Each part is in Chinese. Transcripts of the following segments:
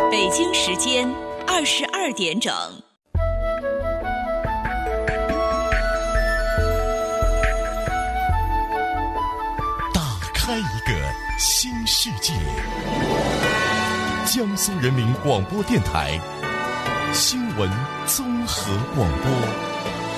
北京时间22点整。 打开一个新世界。江苏人民广播电台新闻综合广播。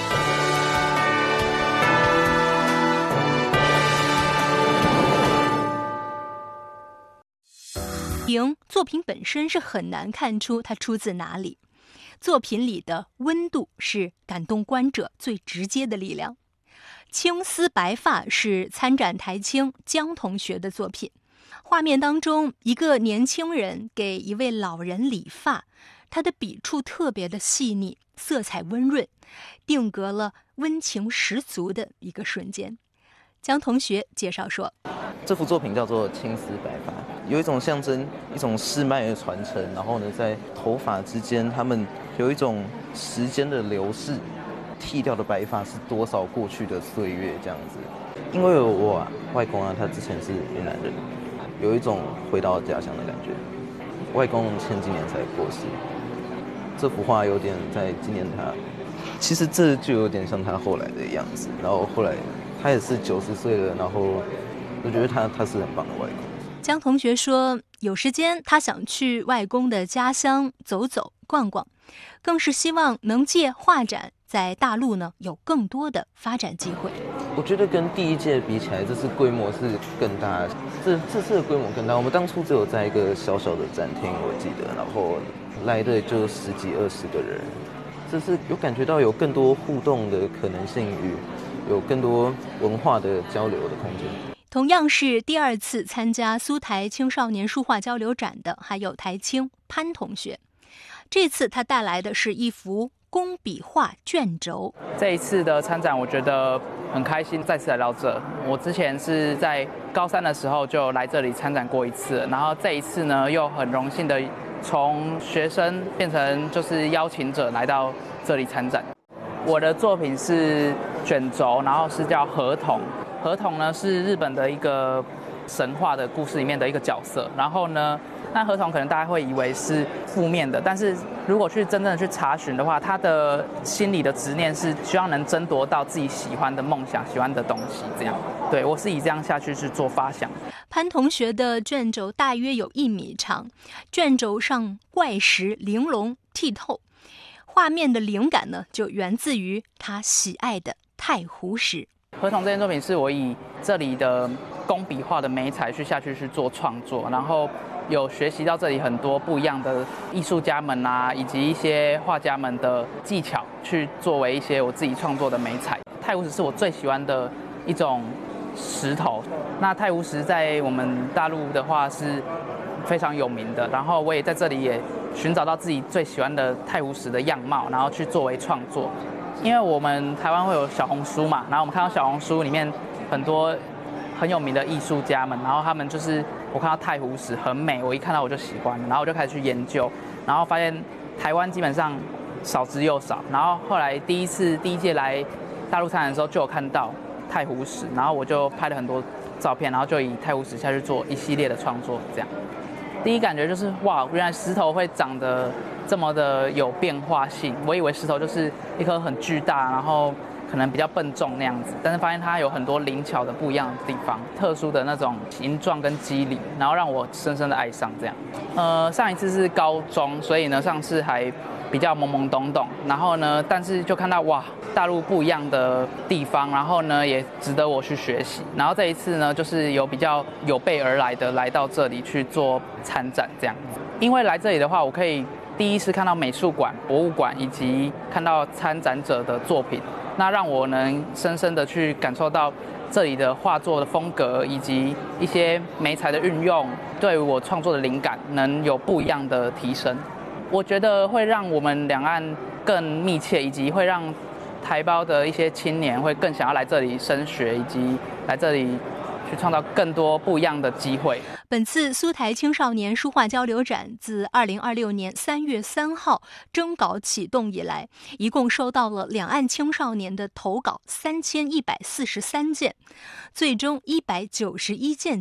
作品本身是很难看出它出自哪里，作品里的温度是感动观者最直接的力量。青丝白发是参展台青江同学的作品，画面当中一个年轻人给一位老人理发，他的笔触特别的细腻，色彩温润，定格了温情十足的一个瞬间。江同学介绍说， 这幅作品叫做青丝白发，有一种象征一种世脉的传承，然后呢在头发之间他们有一种时间的流逝，剃掉的白发是多少过去的岁月这样子。因为我外公他之前是越南人，有一种回到家乡的感觉。外公前几年才过世，这幅画有点在纪念他，其实这就有点像他后来的样子。然后后来他也是90岁了，然后我觉得他是很棒的外公。 江同学说，有时间他想去外公的家乡走走逛逛，更是希望能借画展在大陆呢有更多的发展机会。 我觉得跟第一届比起来，这次规模是更大，这次的规模更大。我们当初只有在一个小小的展厅，我记得，然后来的就10几20个人，这次有感觉到有更多互动的可能性与有更多文化的交流的空间。 同样是第2次参加苏台青少年书画交流展的还有台青潘同学，这次他带来的是一幅工笔画卷轴。 这一次的参展我觉得很开心，再次来到这。我之前是在高3的时候就来这里参展过一次，然后这一次呢又很荣幸的从学生变成就是邀请者来到这里参展。我的作品是卷轴，然后是叫河童。河童呢是日本的一个神话的故事里面的一个角色，然后呢，那河童可能大家会以为是负面的，但是如果去真正的去查询的话，他的心里的执念是希望能争夺到自己喜欢的梦想、喜欢的东西。这样，对，我是以这样下去去做发想。 潘同学的卷轴大约有1米长，卷轴上怪石玲珑剔透，画面的灵感呢就源自于他喜爱的太湖石。 河童这件作品是我以这里的工笔画的媒材下去做创作，然后有学习到这里很多不一样的艺术家们啊，以及一些画家们的技巧，去作为一些我自己创作的媒材。太湖石是我最喜欢的一种石头，那太湖石在我们大陆的话是非常有名的，然后我也在这里也寻找到自己最喜欢的太湖石的样貌，然后去作为创作。因为我们台湾会有小红书嘛，然后我们看到小红书里面很多很有名的艺术家们，然后他们就是我看到太湖石很美，我一看到我就喜欢，然后我就开始去研究，然后发现台湾基本上少之又少，然后后来第一届来大陆参展的时候就有看到太湖石，然后我就拍了很多照片，然后就以太湖石下去做一系列的创作。这样第一感觉就是哇，原来石头会长得这么的有变化性，我以为石头就是一颗很巨大，然后可能比较笨重那样子，但是发现它有很多灵巧的不一样的地方，特殊的那种形状跟肌理，然后让我深深的爱上这样。上一次是高中，所以呢上次还比较懵懵懂懂，然后呢但是就看到哇大陆不一样的地方，然后呢也值得我去学习，然后这一次呢就是有比较有备而来的来到这里去做参展这样子。因为来这里的话，我可以第一是看到美术馆、博物馆，以及看到参展者的作品，那让我能深深的去感受到这里的画作的风格，以及一些媒材的运用，对我创作的灵感能有不一样的提升。我觉得会让我们两岸更密切，以及会让台胞的一些青年会更想要来这里升学，以及来这里去创造更多不一样的机会。 本次苏台青少年书画交流展自2026年3月3号征稿启动以来，一共收到了两岸青少年的投稿3143件，最终191件